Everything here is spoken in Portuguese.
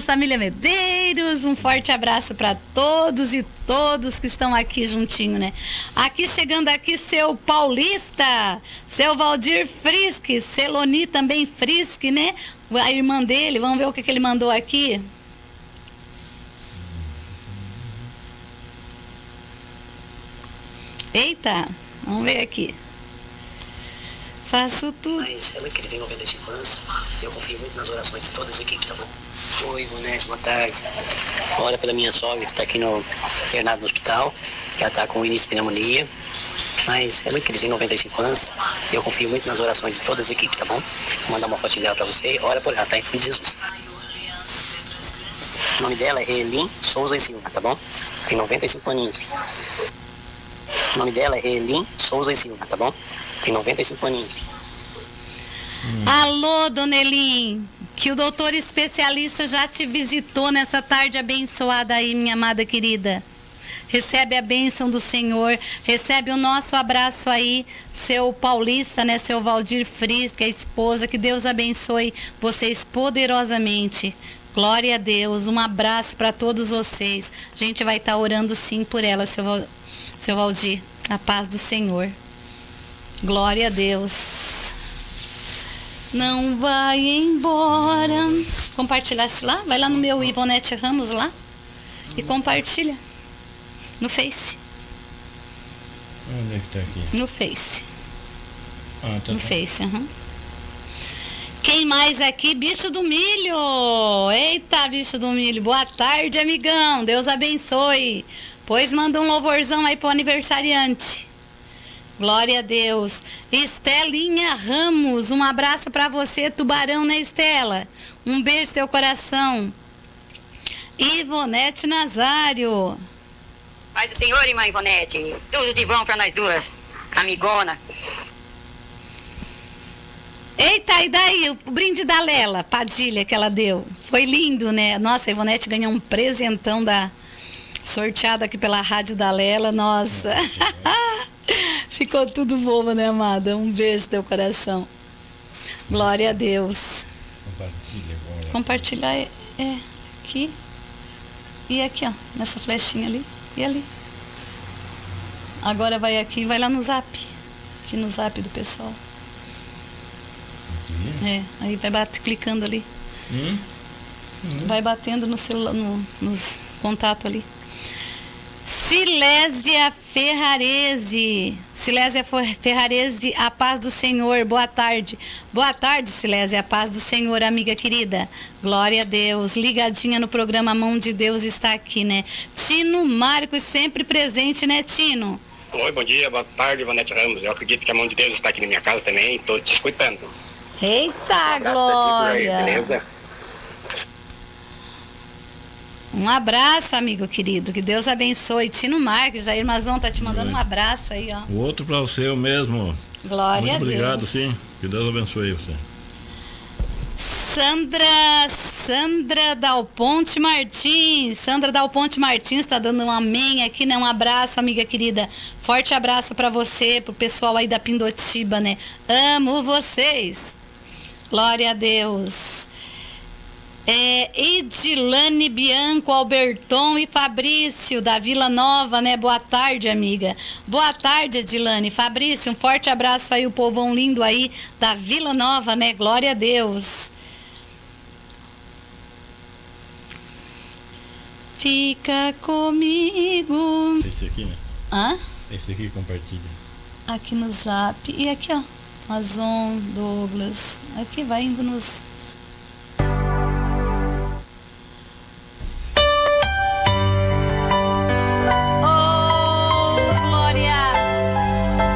irmãos, família Medeiros, um forte abraço para todos e todos que estão aqui juntinho, né? Aqui chegando aqui, seu Paulista, seu Valdir Frisk, Celoni também Frisk, né? A irmã dele, vamos ver o que ele mandou aqui. Eita, vamos ver aqui. Faço tudo. Mas ela que tem 95 anos, eu confio muito nas orações de todas as equipes, tá bom? Oi, Ivonete, boa tarde. Ora pela minha sogra que está aqui internado no hospital, ela está com início de pneumonia. Mas ela que tem 95 anos, eu confio muito nas orações de todas as equipes, tá bom? Vou mandar uma foto dela pra você, ora por ela, tá? Em nome de Jesus. O nome dela é Elin Souza e Silva, tá bom? Tem 95 aninhos. O nome dela é Elin Souza e Silva, tá bom? Tem 95 aninhos. Alô, dona Elin, que o doutor especialista já te visitou nessa tarde abençoada aí, minha amada querida. Recebe a bênção do Senhor, recebe o nosso abraço aí, seu Paulista, né, seu Valdir Frisk, a esposa, que Deus abençoe vocês poderosamente. Glória a Deus, um abraço para todos vocês. A gente vai estar orando sim por ela, seu Valdir, a paz do Senhor. Glória a Deus. Não vai embora. Compartilhasse lá? Vai lá no meu Ivonete Ramos lá e compartilha. No Face. Onde é que tá aqui? No Face. Tá. No Face, Quem mais aqui? Bicho do Milho. Eita, Bicho do Milho. Boa tarde, amigão. Deus abençoe. Pois manda um louvorzão aí pro aniversariante. Glória a Deus. Estelinha Ramos, um abraço pra você, Tubarão, né, Estela? Um beijo no teu coração. Ivonete Nazário. Paz do Senhor, irmã Ivonete. Tudo de bom pra nós duas, amigona. Eita, e daí? O brinde da Lela Padilha que ela deu. Foi lindo, né? Nossa, a Ivonete ganhou um presentão sorteado aqui pela rádio da Lela. Nossa. Ficou tudo boba, né, amada? Um beijo no teu coração. Glória a Deus. Compartilhar aqui. E aqui, ó. Nessa flechinha ali. E ali. Agora vai aqui, vai lá no Zap. Aqui no Zap do pessoal. Aí vai clicando ali. Vai batendo no celular, nos contatos ali. Silésia Ferrarese. Silésia Ferrarese, a paz do Senhor. Boa tarde. Boa tarde, Silésia, a paz do Senhor, amiga querida. Glória a Deus. Ligadinha no programa Mão de Deus está aqui, né? Tino Marcos, sempre presente, né, Tino? Oi, bom dia, boa tarde, Ivonete Ramos. Eu acredito que a Mão de Deus está aqui na minha casa também. Estou te escutando. Eita, glória! Aí, beleza? Um abraço, amigo querido. Que Deus abençoe. Tino Marques, Jair Mazon tá te mandando um abraço aí, ó. O outro para você, eu mesmo. Glória a Deus. Muito obrigado, sim. Que Deus abençoe você. Sandra Dal Ponte Martins. Sandra Dal Ponte Martins tá dando um amém aqui, né? Um abraço, amiga querida. Forte abraço para você, pro pessoal aí da Pindotiba, né? Amo vocês. Glória a Deus. Edilane Bianco, Alberton e Fabrício da Vila Nova, né? Boa tarde, amiga. Boa tarde, Edilane. Fabrício, um forte abraço aí, o povão lindo aí da Vila Nova, né? Glória a Deus. Fica comigo. Esse aqui, né? Hã? Esse aqui compartilha. Aqui no Zap. E aqui, ó. Mazon, Douglas. Aqui vai indo nos